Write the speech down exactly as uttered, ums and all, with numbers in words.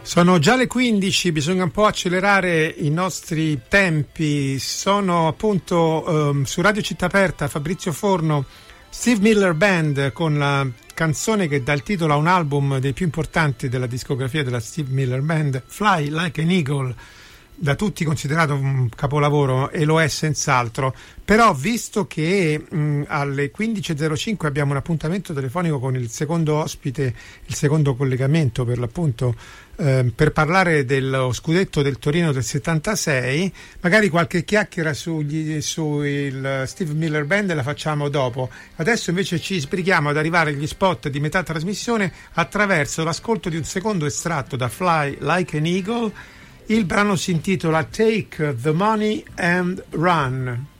Sono già le quindici, bisogna un po' accelerare i nostri tempi. Sono appunto um, su Radio Città Aperta, Fabrizio Forno, Steve Miller Band, con la canzone che dà il titolo a un album dei più importanti della discografia della Steve Miller Band, Fly Like an Eagle, da tutti considerato un capolavoro, e lo è senz'altro. Però visto che mh, alle quindici e zero cinque abbiamo un appuntamento telefonico con il secondo ospite, il secondo collegamento per l'appunto, eh, per parlare dello scudetto del Torino del settantasei, magari qualche chiacchiera sugli, su il Steve Miller Band la facciamo dopo. Adesso invece ci sbrighiamo ad arrivare agli spot di metà trasmissione attraverso l'ascolto di un secondo estratto da Fly Like an Eagle. Il brano si intitola Take the Money and Run.